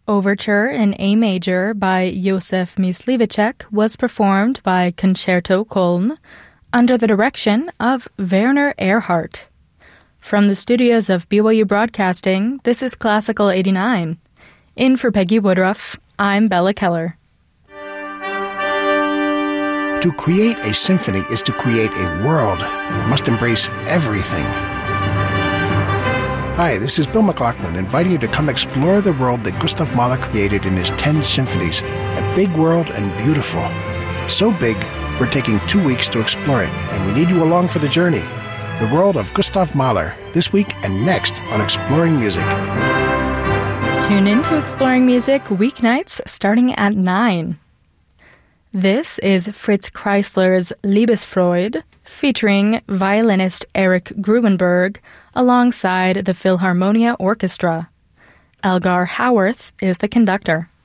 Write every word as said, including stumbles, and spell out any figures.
Overture in A major by Josef Mysliveček was performed by Concerto Köln under the direction of Werner Erhardt. From the studios of B Y U Broadcasting, this is Classical eighty-nine. In for Peggy Woodruff, I'm Bella Keller. To create a symphony is to create a world that must embrace everything. Hi, this is Bill McLaughlin, inviting you to come explore the world that Gustav Mahler created in his ten symphonies. A big world and beautiful. So big, we're taking two weeks to explore it, and we need you along for the journey. The world of Gustav Mahler, this week and next on Exploring Music. Tune in to Exploring Music weeknights starting at nine. This is Fritz Kreisler's Liebesfreude, featuring violinist Eric Grubenberg alongside the Philharmonia Orchestra. Elgar Howarth is the conductor.